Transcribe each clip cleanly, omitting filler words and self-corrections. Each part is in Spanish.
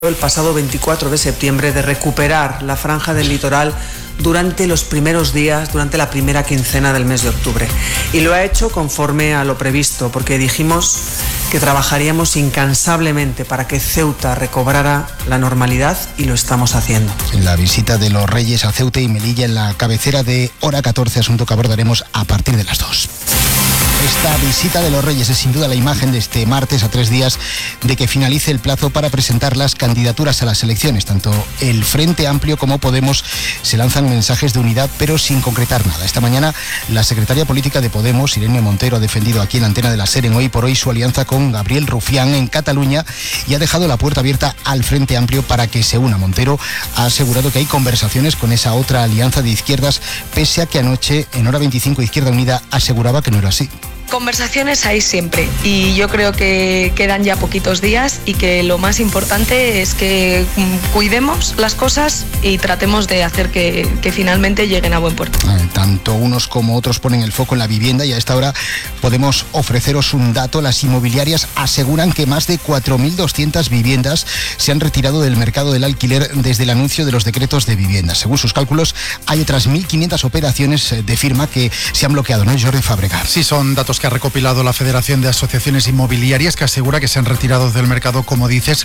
el pasado 24 de septiembre de recuperar la franja del litoral durante los primeros días, durante la primera quincena del mes de octubre. Y lo ha hecho conforme a lo previsto, porque dijimos que trabajaríamos incansablemente para que Ceuta recobrara la normalidad y lo estamos haciendo. En la visita de los Reyes a Ceuta y Melilla en la cabecera de Hora 14, asunto que abordaremos a partir de las 2. Esta visita de los Reyes es sin duda la imagen de este martes, a 3 días de que finalice el plazo para presentar las candidaturas a las elecciones. Tanto el Frente Amplio como Podemos se lanzan mensajes de unidad, pero sin concretar nada. Esta mañana la secretaria política de Podemos, Irene Montero, ha defendido aquí en la antena de la SER en Hoy por Hoy su alianza con Gabriel Rufián en Cataluña y ha dejado la puerta abierta al Frente Amplio para que se una. Montero ha asegurado que hay conversaciones con esa otra alianza de izquierdas, pese a que anoche en Hora 25 Izquierda Unida aseguraba que no era así. Conversaciones hay siempre y yo creo que quedan ya poquitos días y que lo más importante es que cuidemos las cosas y tratemos de hacer que finalmente lleguen a buen puerto. Tanto unos como otros ponen el foco en la vivienda y a esta hora podemos ofreceros un dato. Las inmobiliarias aseguran que más de 4.200 viviendas se han retirado del mercado del alquiler desde el anuncio de los decretos de vivienda. Según sus cálculos, hay otras 1.500 operaciones de firma que se han bloqueado, ¿no, Jordi Fábrega? Sí, son datos que ha recopilado la Federación de Asociaciones Inmobiliarias, que asegura que se han retirado del mercado, como dices,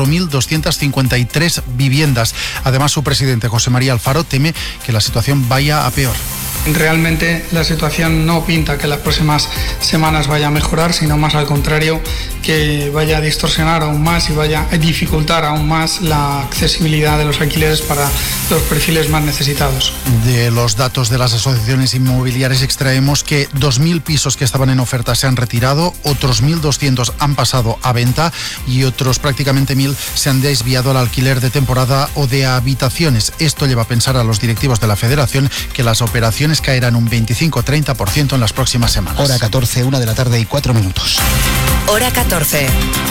4.253 viviendas. Además, su presidente, José María Alfaro, teme que la situación vaya a peor. Realmente la situación no pinta que las próximas semanas vaya a mejorar, sino más al contrario, que vaya a distorsionar aún más y vaya a dificultar aún más la accesibilidad de los alquileres para los perfiles más necesitados. De los datos de las asociaciones inmobiliarias extraemos que 2.000 pisos que estaban en oferta se han retirado, otros 1.200 han pasado a venta y otros prácticamente 1.000 se han desviado al alquiler de temporada o de habitaciones. Esto lleva a pensar a los directivos de la Federación que las operaciones caerán un 25-30% en las próximas semanas. Hora 14, 1 de la tarde y 4 minutos. Hora 14.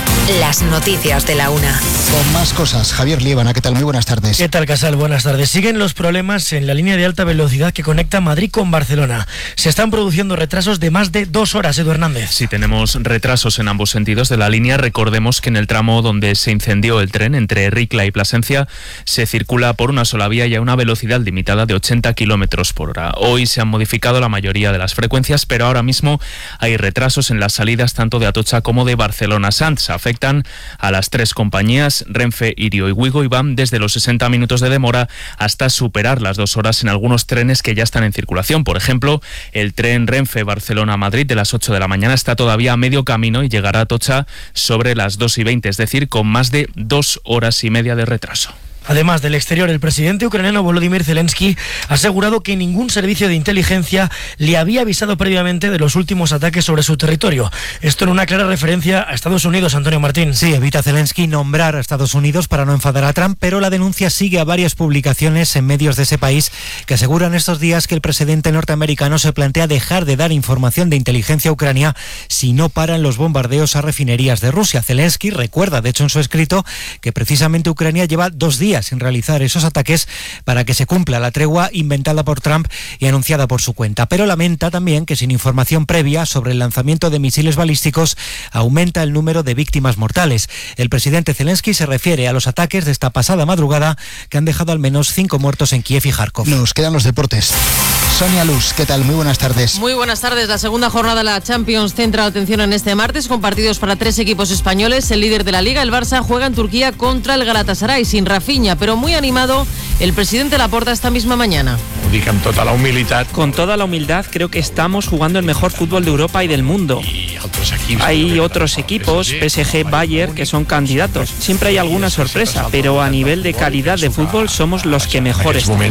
Las noticias de la 1. Con más cosas, Javier Liébana, ¿qué tal? Muy buenas tardes. ¿Qué tal, Casal? Buenas tardes. Siguen los problemas en la línea de alta velocidad que conecta Madrid con Barcelona. Se están produciendo retrasos de más de 2 horas, Edu Hernández. Sí, tenemos retrasos en ambos sentidos de la línea. Recordemos que en el tramo donde se incendió el tren entre Ricla y Plasencia se circula por una sola vía y a una velocidad limitada de 80 kilómetros por hora. Hoy se han modificado la mayoría de las frecuencias, pero ahora mismo hay retrasos en las salidas tanto de Atocha como de Barcelona-Sants. Afectan a las 3 compañías, Renfe, Irio y Wigo, y van desde los 60 minutos de demora hasta superar las 2 horas en algunos trenes que ya están en circulación. Por ejemplo, el tren Renfe Barcelona-Madrid de las 8 de la mañana está todavía a medio camino y llegará a Atocha sobre las 2:20, es decir, con más de 2 horas y media de retraso. Además, del exterior, el presidente ucraniano Volodymyr Zelensky ha asegurado que ningún servicio de inteligencia le había avisado previamente de los últimos ataques sobre su territorio. Esto en una clara referencia a Estados Unidos, Antonio Martín. Sí, evita Zelensky nombrar a Estados Unidos para no enfadar a Trump, pero la denuncia sigue a varias publicaciones en medios de ese país que aseguran estos días que el presidente norteamericano se plantea dejar de dar información de inteligencia a Ucrania si no paran los bombardeos a refinerías de Rusia. Zelensky recuerda, de hecho, en su escrito, que precisamente Ucrania lleva 2 días sin realizar esos ataques para que se cumpla la tregua inventada por Trump y anunciada por su cuenta. Pero lamenta también que sin información previa sobre el lanzamiento de misiles balísticos aumenta el número de víctimas mortales. El presidente Zelensky se refiere a los ataques de esta pasada madrugada que han dejado al menos 5 muertos en Kiev y Kharkov. Nos quedan los deportes. Sonia Luz, ¿qué tal? Muy buenas tardes. Muy buenas tardes. La segunda jornada de la Champions centra la atención en este martes con partidos para 3 equipos españoles. El líder de la Liga, el Barça, juega en Turquía contra el Galatasaray sin Rafinha, pero muy animado el presidente Laporta esta misma mañana. Con toda la humildad, creo que estamos jugando el mejor fútbol de Europa y del mundo. Hay otros equipos, PSG, Bayern, que son candidatos. Siempre hay alguna sorpresa, pero a nivel de calidad de fútbol somos los que mejor están.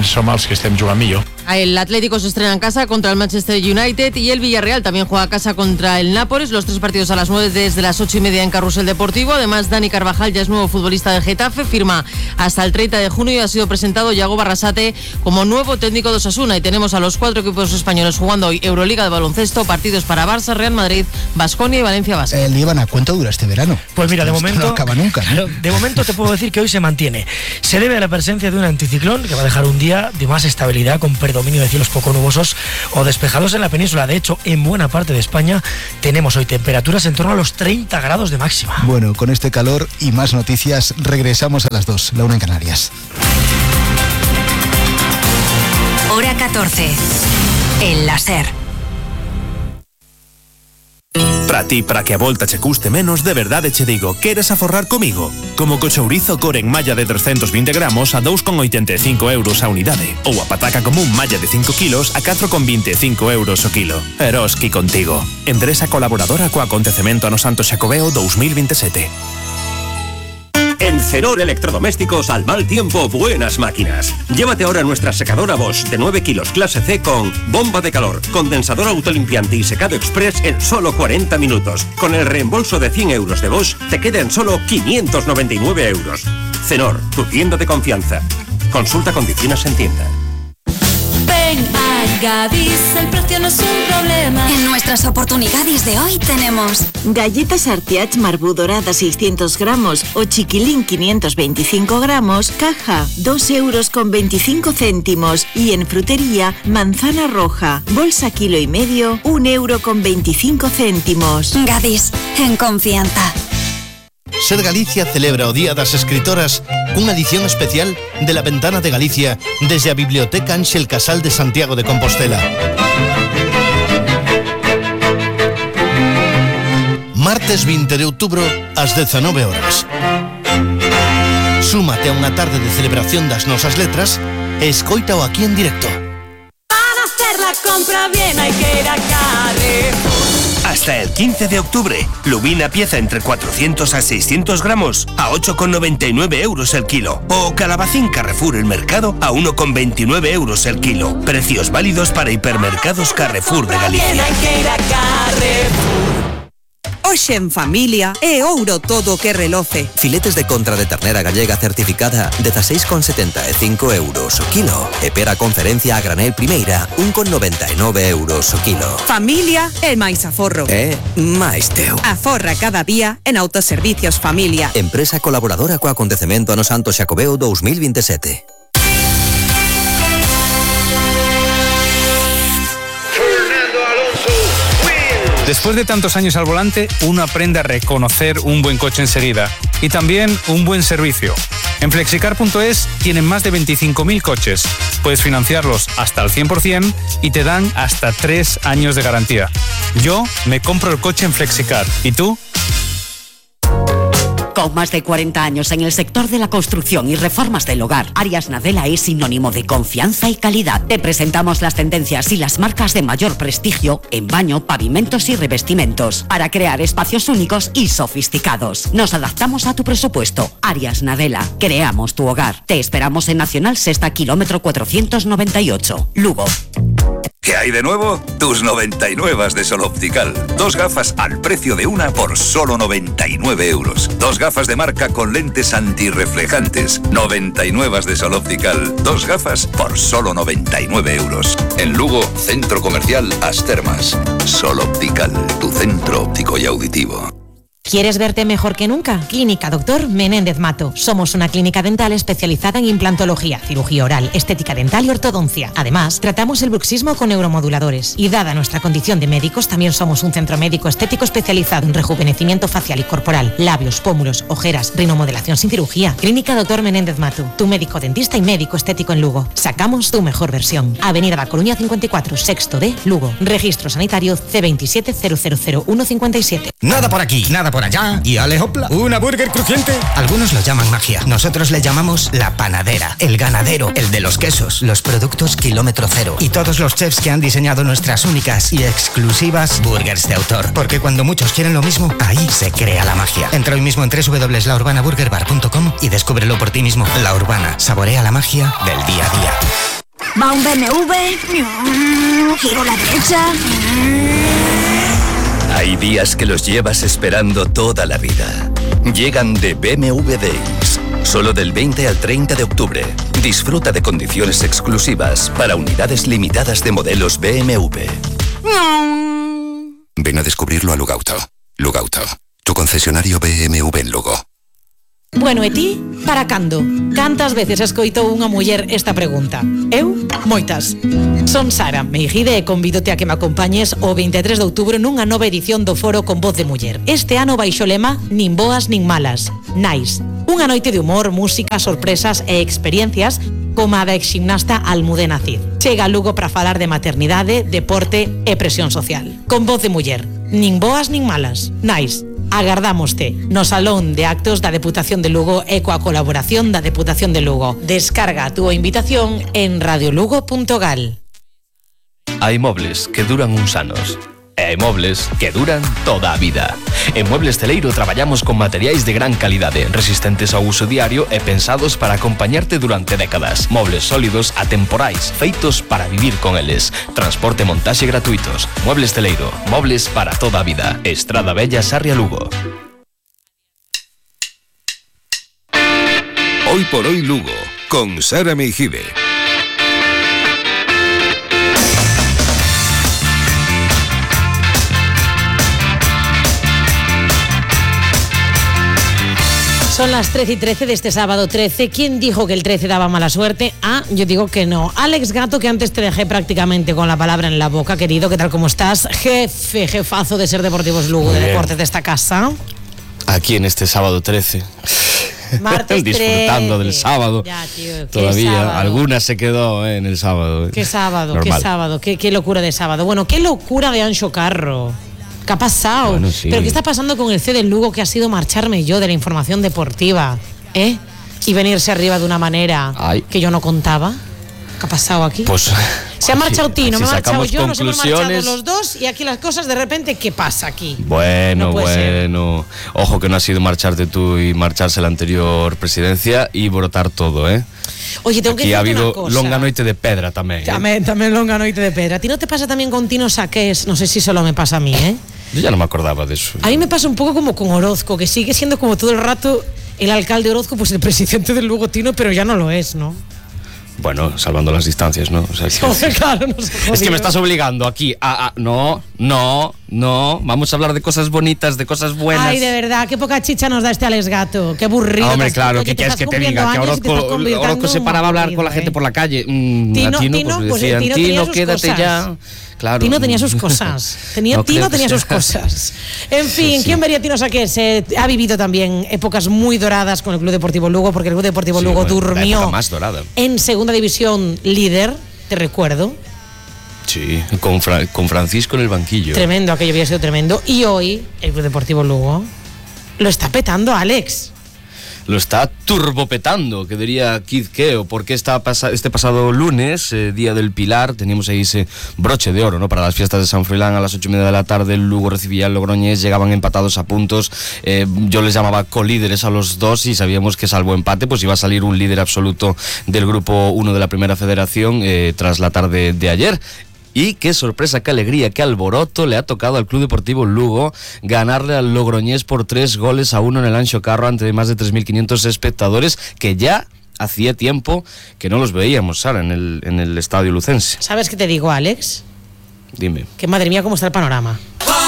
El Atlético se estrena en casa contra el Manchester United y el Villarreal también juega a casa contra el Nápoles. Los 3 partidos a las 9 desde las 8:30 en Carrusel Deportivo. Además, Dani Carvajal ya es nuevo futbolista del Getafe, firma hasta el 30 de junio y ha sido presentado Yago Barrasate como nuevo técnico Atlético de Osasuna y tenemos a los 4 equipos españoles jugando hoy Euroliga de baloncesto, partidos para Barça, Real Madrid, Baskonia y Valencia Basket. Líbana, ¿cuánto dura este verano? Pues mira, de Esto momento no acaba nunca, ¿no? De momento te puedo decir que hoy se mantiene. Se debe a la presencia de un anticiclón que va a dejar un día de más estabilidad con predominio de cielos poco nubosos o despejados en la península. De hecho, en buena parte de España tenemos hoy temperaturas en torno a los 30 grados de máxima. Bueno, con este calor y más noticias regresamos a las 2, la 1 en Canarias. Hora 14. El láser. Para ti, para que a volta che custe menos, de verdade che digo, queres aforrar comigo? Como co chourizo core en malla de 320 gramos a 2,85 euros a unidade, ou a pataca común malla de 5 kilos a 4,25 euros o kilo. Eroski contigo. Empresa colaboradora co acontecemento Ano Santo Xacobeo 2027. En Cenor Electrodomésticos, al mal tiempo, buenas máquinas. Llévate ahora nuestra secadora Bosch de 9 kilos clase C con bomba de calor, condensador autolimpiante y secado express en solo 40 minutos. Con el reembolso de 100 euros de Bosch, te queda en solo 599 euros. Cenor, tu tienda de confianza. Consulta condiciones en tienda. Ven a Gadis, el precio no es un problema. En nuestras oportunidades de hoy tenemos galletas Artiach Marbú dorada 600 gramos o chiquilín 525 gramos, caja 2,25 euros. Y en frutería, manzana roja, bolsa 1,5 kg, 1,25 euros. Gadis, en confianza. Ser Galicia celebra o Día das Escritoras cunha edición especial de La Ventana de Galicia desde a Biblioteca Ángel Casal de Santiago de Compostela. Martes 20 de outubro ás 19 horas. Súmate a unha tarde de celebración das nosas letras e escoítao aquí en directo. Para hacer la compra bien hay que ir a Carrefour. Hasta el 15 de octubre, lubina pieza entre 400 a 600 gramos a 8,99 euros el kilo. O calabacín Carrefour el mercado a 1,29 euros el kilo. Precios válidos para hipermercados Carrefour de Galicia. Hoxe en familia é ouro todo que reloce. Filetes de contra de ternera gallega certificada 16,75 euros o kilo. E pera conferencia a granel primeira 1,99 euros o kilo. Familia é máis aforro. É máis teu. Aforra cada día en Autoservicios Familia. Empresa colaboradora co acontecemento Ano Santo Xacobeo 2027. Después de tantos años al volante, uno aprende a reconocer un buen coche enseguida y también un buen servicio. En Flexicar.es tienen más de 25.000 coches. Puedes financiarlos hasta el 100% y te dan hasta 3 años de garantía. Yo me compro el coche en Flexicar. ¿Y tú? Con más de 40 años en el sector de la construcción y reformas del hogar, Arias Nadella es sinónimo de confianza y calidad. Te presentamos las tendencias y las marcas de mayor prestigio en baño, pavimentos y revestimientos para crear espacios únicos y sofisticados. Nos adaptamos a tu presupuesto. Arias Nadella, creamos tu hogar. Te esperamos en Nacional Sexta, kilómetro 498, Lugo. ¿Qué hay de nuevo? Tus 99 de Sol Optical. 2 gafas al precio de una por solo 99 euros. 2 gafas de marca con lentes antirreflejantes. 99 de Sol Optical. 2 gafas por solo 99 euros. En Lugo, Centro Comercial As Termas. Sol Optical, tu centro óptico y auditivo. ¿Quieres verte mejor que nunca? Clínica Dr. Menéndez Mato. Somos una clínica dental especializada en implantología, cirugía oral, estética dental y ortodoncia. Además, tratamos el bruxismo con neuromoduladores. Y dada nuestra condición de médicos, también somos un centro médico estético especializado en rejuvenecimiento facial y corporal, labios, pómulos, ojeras, rinomodelación sin cirugía. Clínica Dr. Menéndez Mato. Tu médico dentista y médico estético en Lugo. Sacamos tu mejor versión. Avenida La Coruña 54, Sexto D, Lugo. Registro sanitario C27 000157. Nada por aquí, nada por allá y ale hopla. Una burger crujiente. Algunos lo llaman magia. Nosotros le llamamos la panadera, el ganadero, el de los quesos, los productos kilómetro cero y todos los chefs que han diseñado nuestras únicas y exclusivas burgers de autor. Porque cuando muchos quieren lo mismo, ahí se crea la magia. Entra hoy mismo en www.laurbanaburgerbar.com y descúbrelo por ti mismo. La Urbana, saborea la magia del día a día. Va un BMW, giro a la derecha. Hay días que los llevas esperando toda la vida. Llegan de BMW Days. Solo del 20 al 30 de octubre. Disfruta de condiciones exclusivas para unidades limitadas de modelos BMW. Ven a descubrirlo a Lugauto. Lugauto, tu concesionario BMW en Lugo. Bueno, e ti, para cando? Cantas veces escoitou unha muller esta pregunta? Eu, moitas. Son Sara Meijide e convídote a que me acompañes o 23 de outubro nunha nova edición do Foro con Voz de Muller. Este ano baixo o lema Nin boas nin malas, Nice. Unha noite de humor, música, sorpresas e experiencias como a da exgimnasta Almudena Cid. Chega a Lugo para falar de maternidade, deporte e presión social. Con Voz de Muller, nin boas nin malas, Nice. Agardámoste no Salón de Actos da Deputación de Lugo e coa colaboración da Deputación de Lugo. Descarga a túa invitación en radiolugo.gal. Hai mobles que duran uns anos e hai mobles que duran toda a vida. En Muebles Celeiro traballamos con materiais de gran calidade, resistentes ao uso diario e pensados para acompañarte durante décadas. Mobles sólidos, atemporais, feitos para vivir con eles. Transporte e montaxe gratuitos. Muebles Celeiro, mobles para toda a vida. Estrada Bella, Sarria, Lugo. Hoy por hoy Lugo, con Sara Meijide. Son las 13:13 de este sábado 13. ¿Quién dijo que el 13 daba mala suerte? Ah, yo digo que no. Alex Gato, que antes te dejé prácticamente con la palabra en la boca, querido, ¿qué tal, cómo estás? Jefazo de Ser Deportivos Lugo, de deportes de esta casa. Aquí en este sábado 13. Martes disfrutando 13. del sábado. Ya, tío, todavía sábado. Alguna se quedó en el sábado. Qué sábado, Normal. qué sábado, qué locura de sábado. Bueno, qué locura de Anxo Carro. ¿Qué ha pasado? Bueno, sí. ¿Pero qué está pasando con el C del Lugo, que ha sido marcharme yo de la información deportiva? Y venirse arriba de una manera que yo no contaba. ¿Qué ha pasado aquí? Pues se ha marchado Tino, si me he marchado sacamos yo, nos hemos marchado conclusiones. los dos y aquí las cosas de repente, ¿qué pasa aquí? Bueno, No puede ser. Ojo que no ha sido marcharte tú y marcharse la anterior presidencia y brotar todo, ¿eh? Oye, tengo Aquí que ha decirte habido una cosa. longa noite de pedra tamén. También longa noite de pedra. ¿A ti no te pasa también con Tino Saqués? No sé si solo me pasa a mí, ¿eh? Yo ya no me acordaba de eso. A mí me pasa un poco como con Orozco, que sigue siendo como todo el rato el alcalde Orozco, pues el presidente del Lugo Tino, pero ya no lo es, ¿no? Bueno, salvando las distancias, ¿no? O sea, Claro, no sé. es que me estás obligando aquí a... No. Vamos a hablar de cosas bonitas, de cosas buenas. Ay, de verdad, qué poca chicha nos da este Alex Gato. Qué aburrido. Hombre, claro, Oye, ¿qué quieres que te cumpliendo diga? Que años y te estás convirtiendo Orozco se en paraba a hablar aburrido, con la gente por la calle. Tino, Pues decían, Tino tenía sus quédate cosas. ya. Claro. Tino tenía sus cosas. No Tino creo que tenía sea. sus cosas. En fin, Sí. ¿quién vería a Tino Saqués? Ha vivido también épocas muy doradas con el Club Deportivo Lugo, porque el Club Deportivo Lugo La durmió época más dorada. en segunda división líder, te recuerdo. Sí, con Francisco en el banquillo. Tremendo, aquello había sido tremendo. Y hoy el Club Deportivo Lugo lo está petando, Alex. Lo está turbopetando, que diría Keith Keo, porque este pasado lunes, Día del Pilar, teníamos ahí ese broche de oro, ¿no? Para las fiestas de San Froilán a las 8:30 de la tarde, el Lugo recibía al Logroñés, llegaban empatados a puntos, yo les llamaba colíderes a los dos y sabíamos que salvo empate, pues iba a salir un líder absoluto del grupo 1 de la Primera Federación tras la tarde de ayer. Y qué sorpresa, qué alegría, qué alboroto le ha tocado al Club Deportivo Lugo ganarle al Logroñés por 3-1 en el Anxo Carro ante más de 3.500 espectadores, que ya hacía tiempo que no los veíamos, Sara, en el estadio lucense. ¿Sabes qué te digo, Alex? Dime. Que madre mía, cómo está el panorama.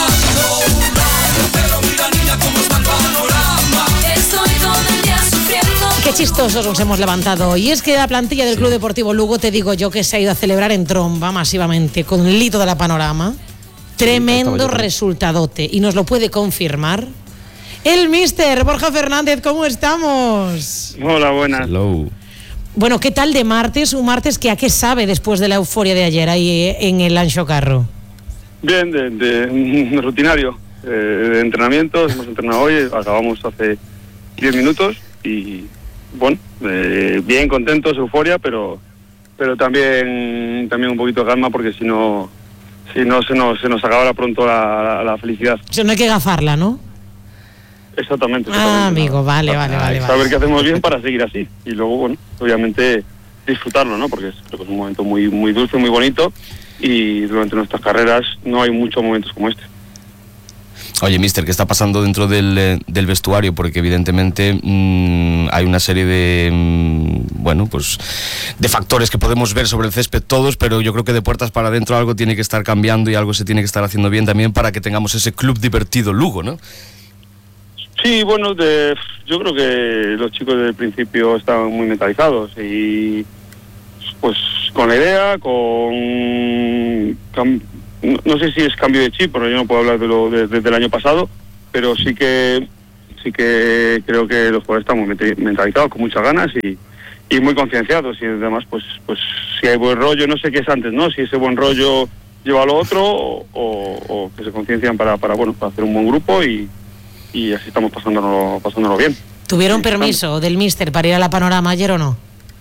Qué chistosos nos hemos levantado. Y es que la plantilla del Club Deportivo Lugo, te digo yo, que se ha ido a celebrar en tromba masivamente con el hito de la Panorama. Tremendo resultadote. Y nos lo puede confirmar el mister Borja Fernández. ¿Cómo estamos? Hola, buenas. Hello. Bueno, ¿qué tal de martes? Un martes que a qué sabe después de la euforia de ayer ahí en el Anxo Carro. Bien, de rutinario. De entrenamientos, hemos entrenado hoy, acabamos hace 10 minutos y bueno, bien contentos, euforia, pero también un poquito de calma, porque si no se nos acabara pronto la felicidad. O sea, no hay que gafarla, ¿no? Exactamente. Amigo, vale. Saber qué hacemos bien para seguir así y luego, bueno, obviamente disfrutarlo, ¿no? Porque creo que es un momento muy, muy dulce, muy bonito, y durante nuestras carreras no hay muchos momentos como este. Oye, mister, ¿qué está pasando dentro del vestuario? Porque evidentemente hay una serie de bueno, pues de factores que podemos ver sobre el césped todos, pero yo creo que de puertas para adentro algo tiene que estar cambiando y algo se tiene que estar haciendo bien también para que tengamos ese club divertido Lugo, ¿no? Sí, bueno, yo creo que los chicos desde el principio estaban muy mentalizados y pues con la idea, no sé si es cambio de chip, porque yo no puedo hablar desde el año pasado, pero sí que creo que los jugadores están muy mentalizados, con muchas ganas y muy concienciados, y además pues si hay buen rollo, no sé qué es antes, ¿no? Si ese buen rollo lleva a lo otro o que se conciencian para hacer un buen grupo y así estamos pasándolo bien. ¿Tuvieron permiso del míster para ir a la Panorama ayer o no?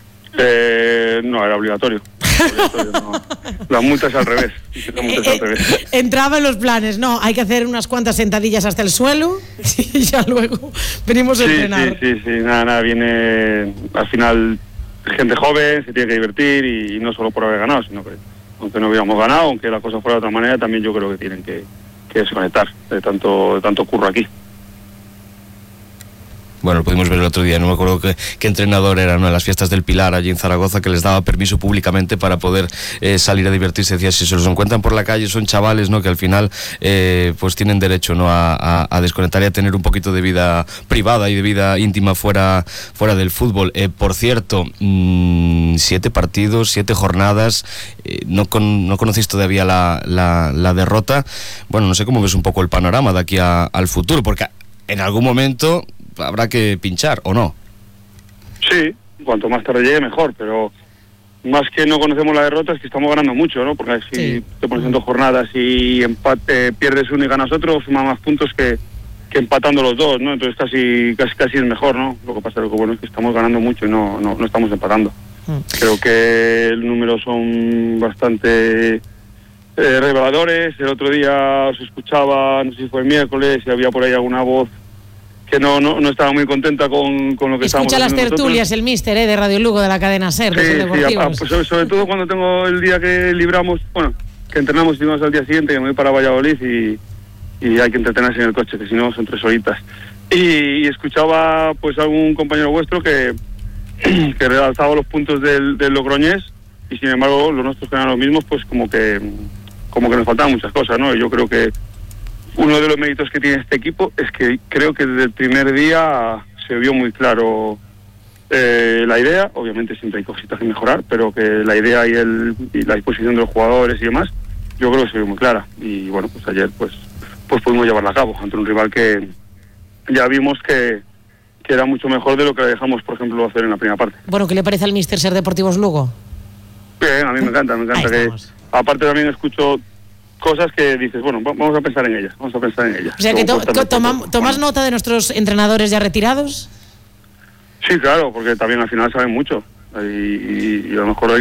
No, era obligatorio. No. La multa es al revés. Entraba en los planes, no, hay que hacer unas cuantas sentadillas hasta el suelo y ya luego venimos a entrenar. Sí, nada, viene al final gente joven, se tiene que divertir y no solo por haber ganado, sino que aunque no hubiéramos ganado, aunque la cosa fuera de otra manera, también yo creo que tienen que desconectar de tanto curro aquí. Bueno, lo pudimos ver el otro día, no me acuerdo qué entrenador era, ¿no? En las fiestas del Pilar, allí en Zaragoza, que les daba permiso públicamente para poder salir a divertirse. Decía, si se los encuentran por la calle, son chavales, ¿no? Que al final pues tienen derecho, ¿no? A desconectar y a tener un poquito de vida privada y de vida íntima fuera del fútbol. Por cierto, 7 partidos, 7 jornadas, no conocéis todavía la derrota. Bueno, no sé cómo ves un poco el panorama de aquí al futuro, porque en algún momento habrá que pinchar, ¿o no? Sí, cuanto más tarde llegue mejor, pero más que no conocemos la derrota es que estamos ganando mucho, ¿no? Porque si te pones en 2 jornadas y pierdes uno y ganas otro, suman más puntos que empatando los dos, ¿no? Entonces casi es mejor, ¿no? Lo que pasa es que bueno es que estamos ganando mucho y no estamos empatando. Creo que los números son bastante reveladores. El otro día se escuchaba, no sé si fue el miércoles, y había por ahí alguna voz que no estaba muy contenta con lo que estábamos haciendo. Escucha las tertulias nosotros. El míster de Radio Lugo, de la cadena SER, pues sobre todo cuando tengo el día que libramos, que entrenamos y vamos al día siguiente, que me voy para Valladolid y hay que entretenerse en el coche, que si no son 3 horitas. Y escuchaba pues algún compañero vuestro que realzaba los puntos del Logroñés, y sin embargo los nuestros que eran los mismos, pues como que nos faltaban muchas cosas, ¿no? Y yo creo que uno de los méritos que tiene este equipo es que creo que desde el primer día se vio muy claro la idea. Obviamente siempre hay cositas que mejorar, pero que la idea y la disposición de los jugadores y demás, yo creo que se vio muy clara. Y bueno, pues ayer pues pudimos llevarla a cabo ante un rival que ya vimos que era mucho mejor de lo que dejamos, por ejemplo, hacer en la primera parte. Bueno, ¿qué le parece al míster SER Deportivos Lugo? Bien, a mí me encanta que aparte también escucho cosas que dices, bueno, vamos a pensar en ellas. O sea, que ¿tomas nota de nuestros entrenadores ya retirados? Sí, claro, porque también al final saben mucho. Y a lo mejor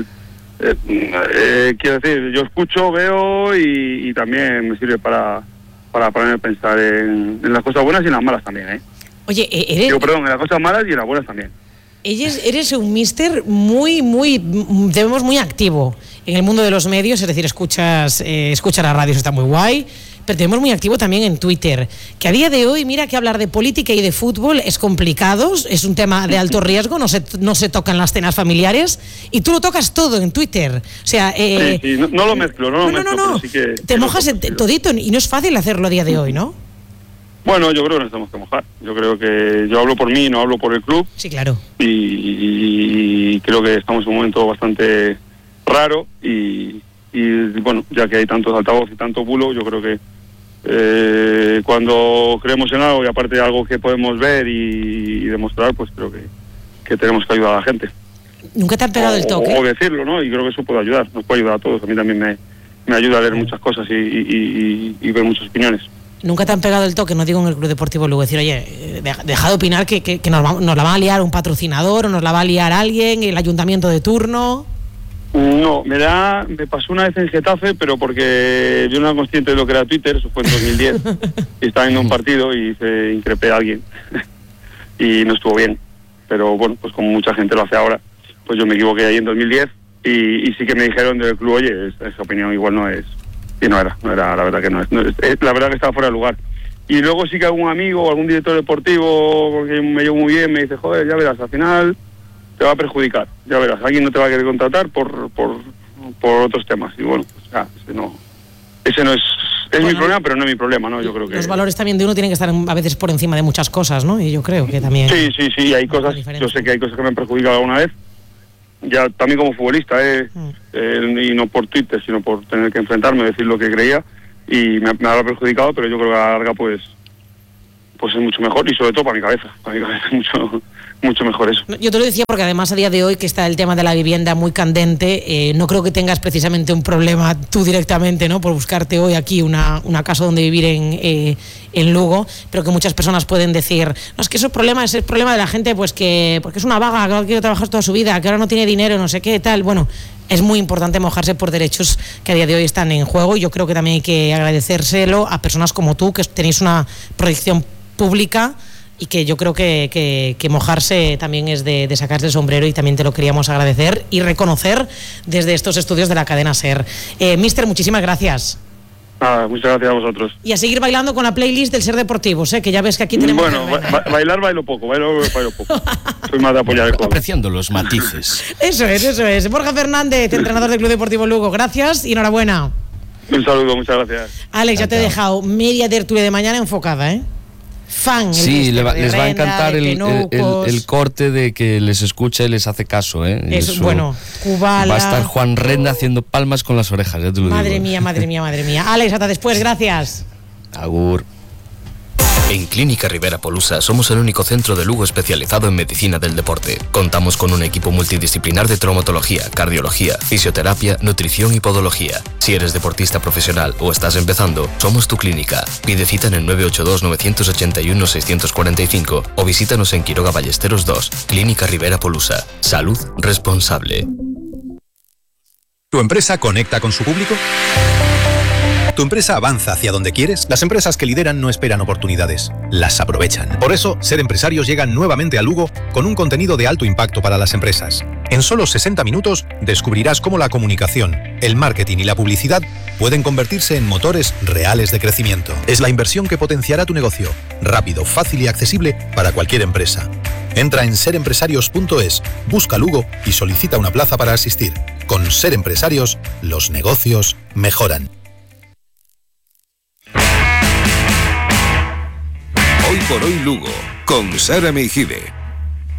quiero decir, yo escucho, veo y también me sirve para ponerme a pensar en las cosas buenas y en las malas también, ¿eh? Oye, en las cosas malas y en las buenas también. Eres un míster muy activo en el mundo de los medios, es decir, escuchas la radio, eso está muy guay, pero tenemos muy activo también en Twitter, que a día de hoy, mira que hablar de política y de fútbol es complicado, es un tema de alto riesgo, no se tocan las cenas familiares, y tú lo tocas todo en Twitter. O sea, no lo mezclo, no. Pero sí que te mojas todito, y no es fácil hacerlo a día de hoy, ¿no? Bueno, yo creo que nos tenemos que mojar. Yo creo que yo hablo por mí, no hablo por el club. Sí, claro. Y creo que estamos en un momento bastante raro y bueno, ya que hay tantos altavoz y tanto bulo, yo creo que cuando creemos en algo y aparte de algo que podemos ver y demostrar, pues creo que tenemos que ayudar a la gente. ¿Nunca te han pegado el toque? O decirlo, ¿no? Y creo que eso puede ayudar, nos puede ayudar a todos. A mí también me ayuda a leer muchas cosas y ver muchas opiniones. ¿Nunca te han pegado el toque, no digo en el Club Deportivo Lugo, decir, oye, deja de opinar que nos la va a liar un patrocinador o nos la va a liar alguien, el ayuntamiento de turno? No, me pasó una vez en Getafe, pero porque yo no era consciente de lo que era Twitter, eso fue en 2010, y estaba viendo un partido y se increpé a alguien y no estuvo bien, pero bueno, pues como mucha gente lo hace ahora, pues yo me equivoqué ahí en 2010 y sí que me dijeron del club, oye, esa opinión igual no es. Y no era, la verdad que no es, la verdad que estaba fuera de lugar. Y luego sí que algún amigo o algún director deportivo, porque me llevo muy bien, me dice, joder, ya verás, al final te va a perjudicar, ya verás, alguien no te va a querer contratar por otros temas, y bueno, pues ya, ese no es mi problema, pero no es mi problema, ¿no? Yo creo que... Los valores también de uno tienen que estar a veces por encima de muchas cosas, ¿no? Y yo creo que también... Sí, hay cosas, yo sé que hay cosas que me han perjudicado alguna vez, ya también como futbolista, y no por Twitter, sino por tener que enfrentarme, decir lo que creía, y me habrá perjudicado, pero yo creo que a la larga, pues es mucho mejor, y sobre todo para mi cabeza es mucho mejor eso. Yo te lo decía porque además a día de hoy que está el tema de la vivienda muy candente, no creo que tengas precisamente un problema tú directamente, ¿no? Por buscarte hoy aquí una casa donde vivir en Lugo, pero que muchas personas pueden decir, no, es que eso es el problema de la gente, pues que porque es una vaga, que no quiere trabajar toda su vida, que ahora no tiene dinero, no sé qué, tal. Bueno, es muy importante mojarse por derechos que a día de hoy están en juego, y yo creo que también hay que agradecérselo a personas como tú, que tenéis una proyección pública, y que yo creo que mojarse también es de sacarse el sombrero, y también te lo queríamos agradecer y reconocer desde estos estudios de la cadena SER. Mister, muchísimas gracias. Muchas gracias a vosotros. Y a seguir bailando con la playlist del Ser Deportivos, que ya ves que aquí tenemos... Bueno, bailo poco. Soy más de apoyar el codo. Apreciando los matices. Eso es. Borja Fernández, entrenador del Club Deportivo Lugo, gracias y enhorabuena. Un saludo, muchas gracias. Alex, ya te he dejado media tertulia de mañana enfocada, Fan. Sí, les va a encantar el corte de que les escucha y les hace caso, Eso, bueno, Kubala. Va a estar Juan Renda haciendo palmas con las orejas, ya te lo digo. Madre mía. Alex, hasta después, gracias. Agur. En Clínica Rivera Polusa somos el único centro de Lugo especializado en medicina del deporte. Contamos con un equipo multidisciplinar de traumatología, cardiología, fisioterapia, nutrición y podología. Si eres deportista profesional o estás empezando, somos tu clínica. Pide cita en el 982-981-645 o visítanos en Quiroga Ballesteros 2. Clínica Rivera Polusa. Salud responsable. ¿Tu empresa conecta con su público? ¿Tu empresa avanza hacia donde quieres? Las empresas que lideran no esperan oportunidades, las aprovechan. Por eso, Ser Empresarios llega nuevamente a Lugo con un contenido de alto impacto para las empresas. En solo 60 minutos descubrirás cómo la comunicación, el marketing y la publicidad pueden convertirse en motores reales de crecimiento. Es la inversión que potenciará tu negocio, rápido, fácil y accesible para cualquier empresa. Entra en serempresarios.es, busca Lugo y solicita una plaza para asistir. Con Ser Empresarios, los negocios mejoran. Hoy por hoy Lugo, con Sara Meijide.